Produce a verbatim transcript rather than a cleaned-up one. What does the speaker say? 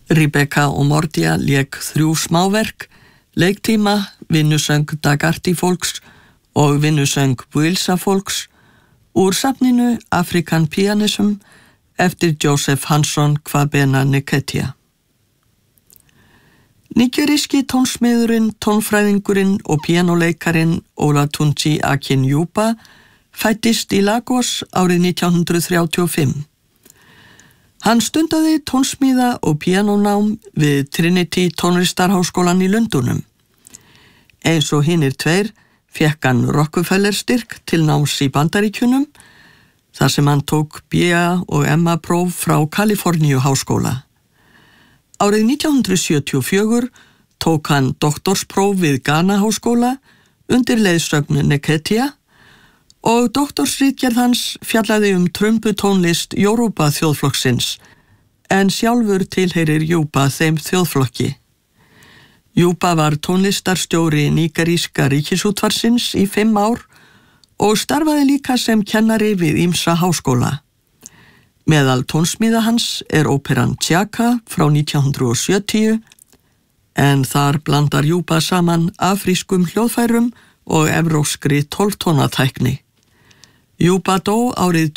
Rebecca Omordia lék þrjú smáverk, leiktíma, vinnusöng Dagarty fólks og vinnusöng Wilsa fólks úr safninu African Pianism eftir Joseph Hanson Kwabena Nketia. Nígeríski tónsmiðurinn, tónfræðingurinn og píanóleikarin Olatunji Akinjuba fæddist í Lagos árið nítján hundrað þrjátíu og fimm. Hann stundaði tónsmíða og píanónám við Trinity tónlistarháskólann í Lundúnum. Eins og hinir tveir fékk hann Rockefeller styrk til náms í Bandaríkjunum, þar sem hann tók B A og M A próf frá Kaliforníu háskóla. Árið nítján hundrað sjötíu og fjögur tók hann doktorspróf við Ghana háskóla undir leiðsögn Nketia og doktorsritgerð hans fjallaði um trumbutónlist Yoruba þjóðflokksins, en sjálfur tilheyrir Juba þeim þjóðflokki. Juba var tónlistarstjóri nígeríska ríkisútvarpsins í fimm ár og starfaði líka sem kennari við ýmsa háskóla. Meðal tónsmíða hans er óperan Tjaka frá nítján hundrað sjötíu, en þar blandar Juba saman afrískum hljóðfærum og evrópskri tólftónatækni. Juba dó árið